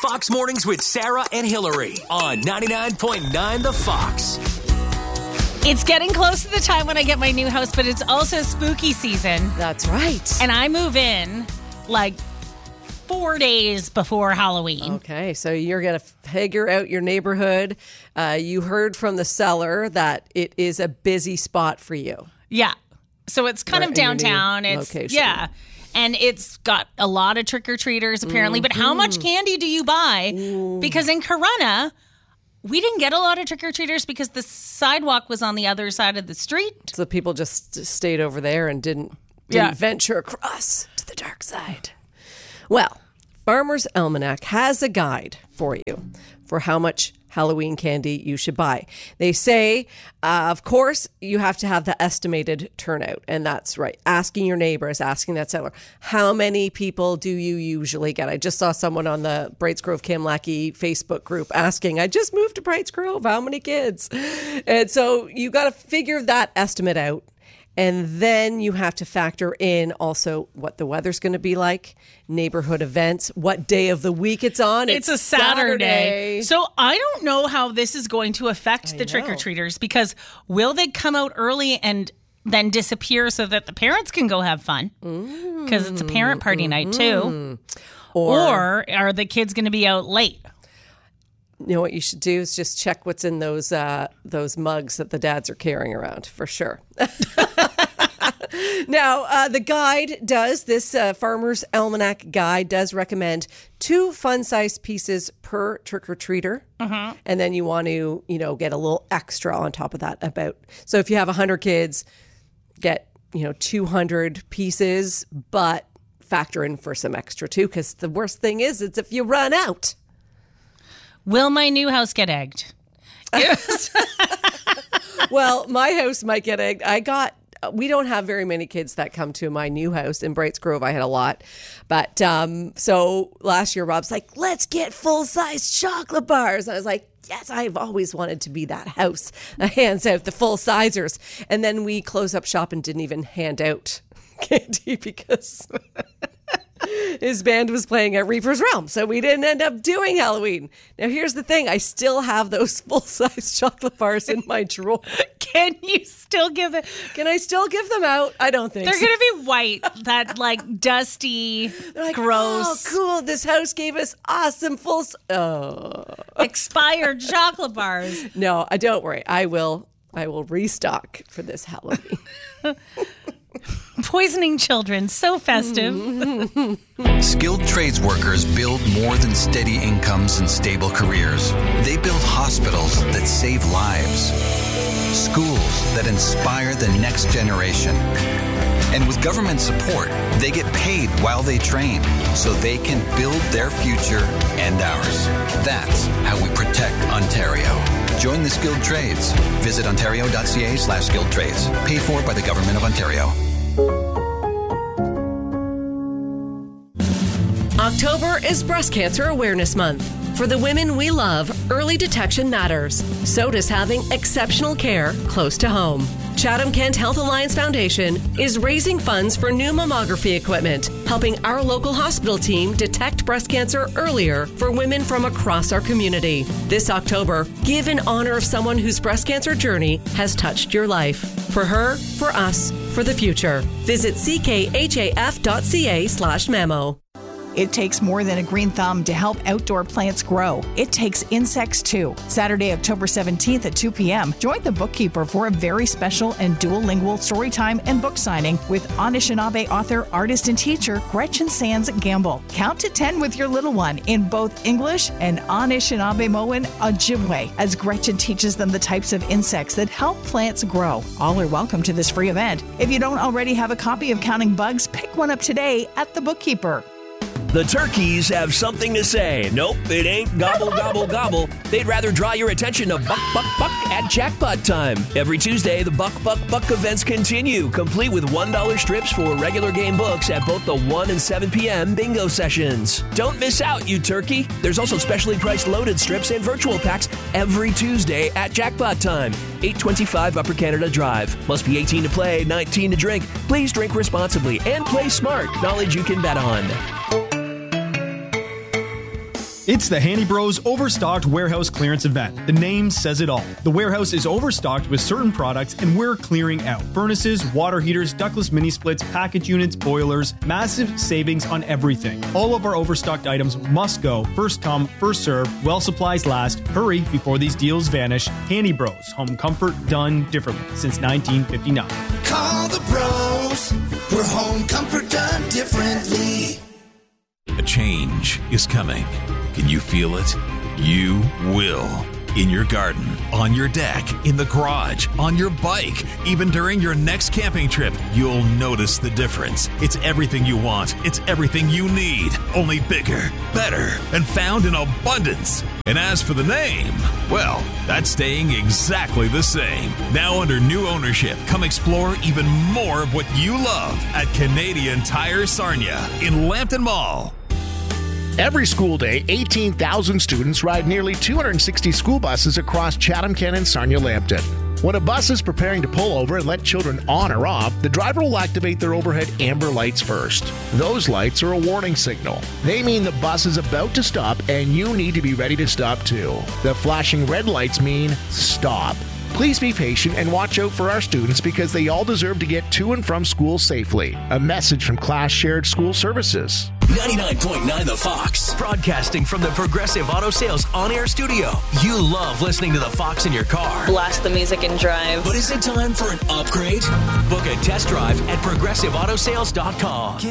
Fox Mornings with Sarah and Hillary on 99.9 The Fox. It's getting close to the time when I get my new house, but it's also spooky season. That's right. And I move in like 4 days before Halloween. Okay, so you're going to figure out your neighborhood. You heard from the seller that it is a busy spot for you. Yeah. So it's kind of downtown. It's location. Yeah. And it's got a lot of trick-or-treaters, apparently. But how much candy do you buy? Because in Corunna, we didn't get a lot of trick-or-treaters because the sidewalk was on the other side of the street. So people just stayed over there and didn't venture across to the dark side. Well, Farmer's Almanac has a guide for you for how much Halloween candy you should buy. They say, of course, you have to have the estimated turnout. And that's right. Asking your neighbors, asking that seller, how many people do you usually get? I just saw someone on the Brights Grove Kamlaki Facebook group asking, I just moved to Brights Grove, how many kids? And so you got to figure that estimate out. And then you have to factor in also what the weather's going to be like, neighborhood events, what day of the week it's on. It's a Saturday. So I don't know how this is going to affect the trick-or-treaters, because will they come out early and then disappear so that the parents can go have fun? Because it's a parent party night too. Or are the kids going to be out late? You know what you should do is just check what's in those mugs that the dads are carrying around, for sure. Now, the guide does, this Farmer's Almanac guide does recommend 2 fun-sized pieces per trick-or-treater. And then you want to, get a little extra on top of that. So if you have 100 kids, get, 200 pieces, but factor in for some extra too, because the worst thing is it's if you run out. Will my new house get egged? Yes. Well, my house might get egged. We don't have very many kids that come to my new house in Brights Grove. I had a lot. But so last year, Rob's like, let's get full-size chocolate bars. I was like, yes, I've always wanted to be that house that hands out the full-sizers. And then we closed up shop and didn't even hand out candy because his band was playing at Reaper's Realm, so we didn't end up doing Halloween. Now, here's the thing. I still have those full-size chocolate bars in my drawer. Can you still give it? Can I still give them out? I don't think They're so. going to be white, that dusty, like, gross. Oh, cool. This house gave us awesome expired chocolate bars. No, don't worry. I will restock for this Halloween. Poisoning children, so festive. Skilled trades workers build more than steady incomes and stable careers. They build hospitals that save lives, schools that inspire the next generation. And with government support, they get paid while they train so they can build their future and ours. That's how we protect Ontario. Join the skilled trades. Visit ontario.ca/skilled trades. Paid for by the Government of Ontario. October is Breast Cancer Awareness Month. For the women we love, early detection matters. So does having exceptional care close to home. Chatham-Kent Health Alliance Foundation is raising funds for new mammography equipment, helping our local hospital team detect breast cancer earlier for women from across our community. This October, give in honor of someone whose breast cancer journey has touched your life. For her, for us, for the future. Visit ckhaf.ca/memo. It takes more than a green thumb to help outdoor plants grow. It takes insects too. Saturday, October 17th at 2 p.m. Join the Bookkeeper for a very special and dual lingual story time and book signing with Anishinaabe author, artist, and teacher Gretchen Sands Gamble. Count to 10 with your little one in both English and Anishinaabe-Moan Ojibwe as Gretchen teaches them the types of insects that help plants grow. All are welcome to this free event. If you don't already have a copy of Counting Bugs, pick one up today at the Bookkeeper. The turkeys have something to say. Nope, it ain't gobble, gobble, gobble. They'd rather draw your attention to Buck, Buck, Buck at jackpot time. Every Tuesday, the Buck, Buck, Buck events continue, complete with $1 strips for regular game books at both the 1 and 7 p.m. bingo sessions. Don't miss out, you turkey. There's also specially priced loaded strips and virtual packs every Tuesday at jackpot time. 825 Upper Canada Drive. Must be 18 to play, 19 to drink. Please drink responsibly and play smart. Knowledge you can bet on. It's the Handy Bros Overstocked Warehouse Clearance Event. The name says it all. The warehouse is overstocked with certain products and we're clearing out. Furnaces, water heaters, ductless mini splits, package units, boilers, massive savings on everything. All of our overstocked items must go. First come, first serve, while supplies last. Hurry before these deals vanish. Handy Bros, home comfort done differently since 1959. Call the bros, for home comfort done differently. A change is coming. Can you feel it? You will. In your garden, on your deck, in the garage, on your bike, even during your next camping trip, you'll notice the difference. It's everything you want. It's everything you need. Only bigger, better, and found in abundance. And as for the name, well, that's staying exactly the same. Now under new ownership, come explore even more of what you love at Canadian Tire Sarnia in Lambton Mall. Every school day, 18,000 students ride nearly 260 school buses across Chatham, Kent, and Sarnia-Lambton. When a bus is preparing to pull over and let children on or off, the driver will activate their overhead amber lights first. Those lights are a warning signal. They mean the bus is about to stop and you need to be ready to stop too. The flashing red lights mean stop. Please be patient and watch out for our students because they all deserve to get to and from school safely. A message from Class Shared School Services. 99.9 The Fox, broadcasting from the Progressive Auto Sales on-air studio. You love listening to The Fox in your car. Blast the music and drive. But is it time for an upgrade? Book a test drive at ProgressiveAutosales.com.